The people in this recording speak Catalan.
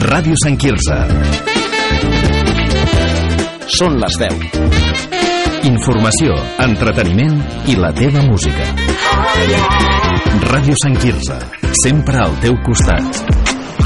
Ràdio Sant Quirze. Són les 10. Informació, entreteniment i la teva música. Ràdio Sant Quirze, sempre al teu costat.